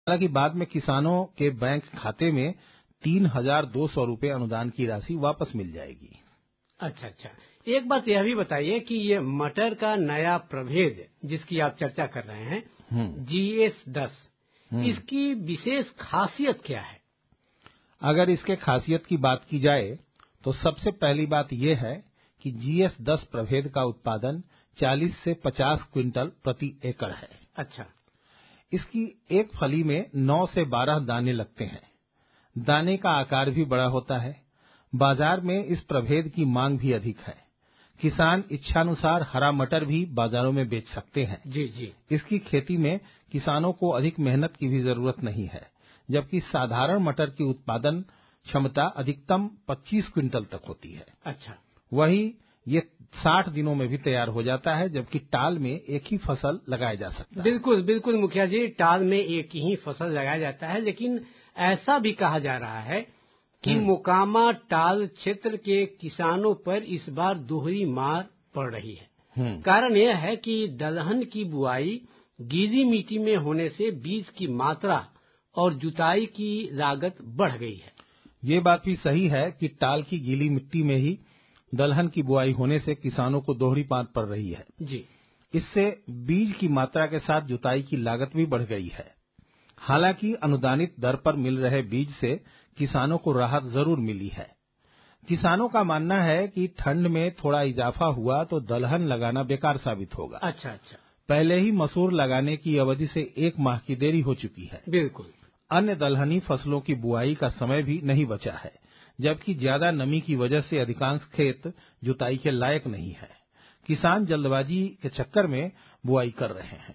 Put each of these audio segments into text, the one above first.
हालांकि बाद में किसानों के बैंक खाते में 3,200 रुपये अनुदान की राशि वापस मिल जाएगी। अच्छा अच्छा, एक बात यह भी बताइए कि ये मटर का नया प्रभेद जिसकी आप चर्चा कर रहे हैं, GS10, इसकी विशेष खासियत क्या है? अगर इसके खासियत की बात की जाए तो सबसे पहली बात यह है कि GS10 प्रभेद का उत्पादन 40 से 50 क्विंटल प्रति एकड़ है। अच्छा, इसकी एक फली में 9 से 12 दाने लगते हैं। दाने का आकार भी बड़ा होता है। बाजार में इस प्रभेद की मांग भी अधिक है। किसान इच्छानुसार हरा मटर भी बाजारों में बेच सकते हैं। जी जी। इसकी खेती में किसानों को अधिक मेहनत की भी जरूरत नहीं है, जबकि साधारण मटर की उत्पादन क्षमता अधिकतम 25 क्विंटल तक होती है। अच्छा, वही ये 60 दिनों में भी तैयार हो जाता है, जबकि टाल में एक ही फसल लगाया जा सकता है। बिल्कुल बिल्कुल मुखिया जी, टाल में एक ही फसल लगाया जाता है, लेकिन ऐसा भी कहा जा रहा है कि मोकामा टाल क्षेत्र के किसानों पर इस बार दोहरी मार पड़ रही है। कारण यह है कि दलहन की बुआई गीली मिट्टी में होने से बीज की मात्रा और जुताई की लागत बढ़ गई है। ये बात भी सही है कि टाल की गीली मिट्टी में ही दलहन की बुआई होने से किसानों को दोहरी मार पड़ रही है। जी, इससे बीज की मात्रा के साथ जुताई की लागत भी बढ़ गई है। हालांकि अनुदानित दर पर मिल रहे बीज से किसानों को राहत जरूर मिली है। किसानों का मानना है कि ठंड में थोड़ा इजाफा हुआ तो दलहन लगाना बेकार साबित होगा। अच्छा अच्छा, पहले ही मसूर लगाने की अवधि से 1 माह की देरी हो चुकी है। बिल्कुल। अन्य दलहनी फसलों की बुआई का समय भी नहीं बचा है, जबकि ज्यादा नमी की वजह से अधिकांश खेत जुताई के लायक नहीं है। किसान जल्दबाजी के चक्कर में बुआई कर रहे हैं।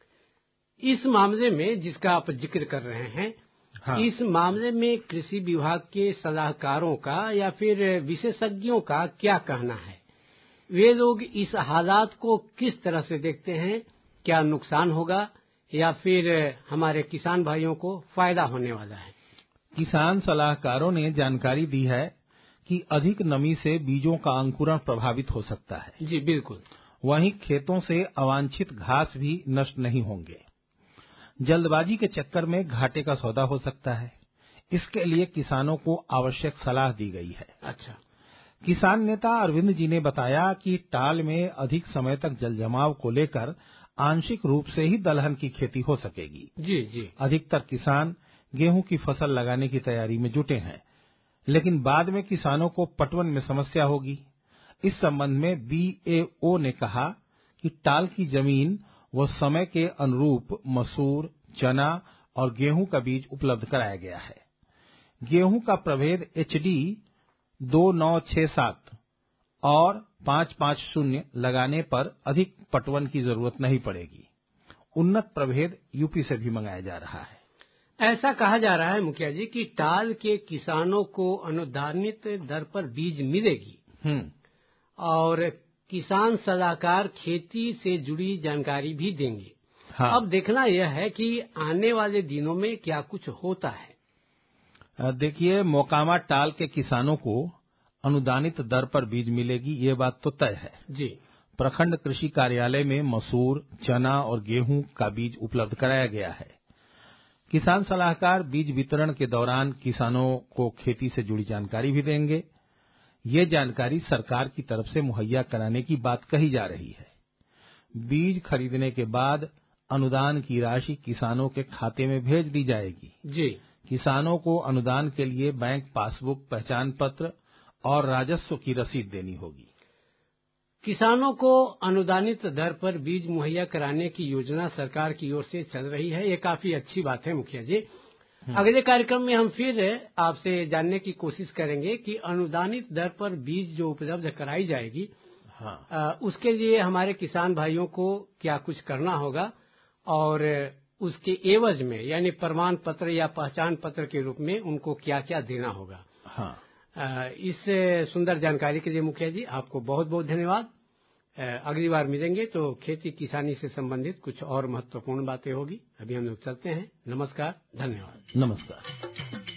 इस मामले में जिसका आप जिक्र कर रहे हैं, इस मामले में कृषि विभाग के सलाहकारों का या फिर विशेषज्ञों का क्या कहना है? वे लोग इस हालात को किस तरह से देखते हैं? क्या नुकसान होगा या फिर हमारे किसान भाइयों को फायदा होने वाला है? किसान सलाहकारों ने जानकारी दी है कि अधिक नमी से बीजों का अंकुरण प्रभावित हो सकता है। जी बिल्कुल। वहीं खेतों से अवांछित घास भी नष्ट नहीं होंगे। जल्दबाजी के चक्कर में घाटे का सौदा हो सकता है। इसके लिए किसानों को आवश्यक सलाह दी गई है। अच्छा, किसान नेता अरविंद जी ने बताया कि टाल में अधिक समय तक जलजमाव को लेकर आंशिक रूप से ही दलहन की खेती हो सकेगी। जी जी। अधिकतर किसान गेहूं की फसल लगाने की तैयारी में जुटे हैं, लेकिन बाद में किसानों को पटवन में समस्या होगी। इस संबंध में BAO ने कहा कि टाल की जमीन व समय के अनुरूप मसूर, चना और गेहूं का बीज उपलब्ध कराया गया है। गेहूं का प्रभेद HD 2967 और 550 लगाने पर अधिक पटवन की जरूरत नहीं पड़ेगी। उन्नत प्रभेद यूपी से भी मंगाया जा रहा है। ऐसा कहा जा रहा है मुखिया जी कि टाल के किसानों को अनुदानित दर पर बीज मिलेगी और किसान सलाहकार खेती से जुड़ी जानकारी भी देंगे। हाँ। अब देखना यह है कि आने वाले दिनों में क्या कुछ होता है। देखिए, मोकामा टाल के किसानों को अनुदानित दर पर बीज मिलेगी, ये बात तो तय है। जी, प्रखंड कृषि कार्यालय में मसूर, चना और गेहूं का बीज उपलब्ध कराया गया है। किसान सलाहकार बीज वितरण के दौरान किसानों को खेती से जुड़ी जानकारी भी देंगे। ये जानकारी सरकार की तरफ से मुहैया कराने की बात कही जा रही है। बीज खरीदने के बाद अनुदान की राशि किसानों के खाते में भेज दी जाएगी। जी, किसानों को अनुदान के लिए बैंक पासबुक, पहचान पत्र और राजस्व की रसीद देनी होगी। किसानों को अनुदानित दर पर बीज मुहैया कराने की योजना सरकार की ओर से चल रही है। ये काफी अच्छी बात है मुखिया जी। अगले कार्यक्रम में हम फिर आपसे जानने की कोशिश करेंगे कि अनुदानित दर पर बीज जो उपलब्ध कराई जाएगी, उसके लिए हमारे किसान भाइयों को क्या कुछ करना होगा और उसके एवज में यानी प्रमाण पत्र या पहचान पत्र के रूप में उनको क्या क्या देना होगा। इस सुंदर जानकारी के लिए मुखिया जी आपको बहुत बहुत धन्यवाद। अगली बार मिलेंगे तो खेती किसानी से संबंधित कुछ और महत्वपूर्ण बातें होगी। अभी हम लोग चलते हैं। नमस्कार, धन्यवाद। नमस्कार।